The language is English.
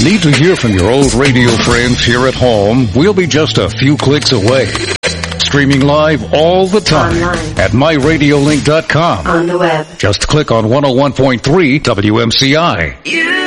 Need to hear from your old radio friends here at home? We'll be just a few clicks away. Streaming live all the time online at myradiolink.com. on the web. Just click on 101.3 WMCI.